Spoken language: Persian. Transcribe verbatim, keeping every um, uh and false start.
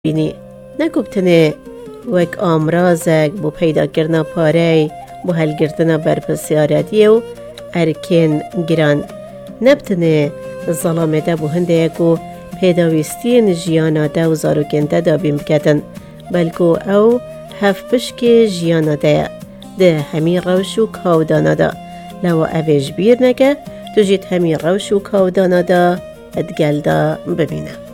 بینی نگوبتنه وک آمرازک بو پیدا کرنا پاره بو هلگرتنا برپسیاردیه و ارکن گران نبتنه ظلامه ده بو هنده یکو پیداویستی نجیانا ده و زاروکنده ده بیم بکتن بلکو او هف پشک جیانا ده ده همی روش و کودانا ده لو اویج بیر نکه تو جید همی روش و کودانا ده ادگل ده ببینه.